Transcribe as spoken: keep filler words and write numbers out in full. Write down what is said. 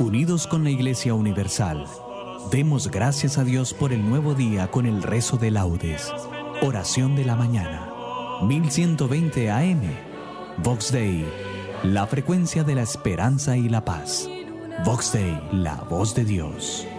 Unidos con la Iglesia Universal, demos gracias a Dios por el nuevo día con el rezo de laudes. Oración de la mañana. mil ciento veinte A M. Vox Dei, la frecuencia de la esperanza y la paz. Vox Dei, la voz de Dios.